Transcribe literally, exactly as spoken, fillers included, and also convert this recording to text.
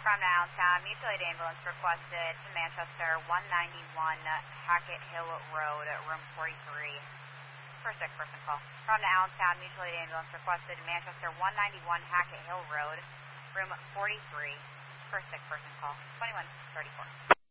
from Allentown, mutual aid ambulance requested to Manchester, one ninety-one Hackett Hill Road, room forty-three. For sick person call. From Allentown, mutual aid ambulance requested to Manchester, one ninety-one Hackett Hill Road, room forty-three. For sick person call. twenty-one thirty-four.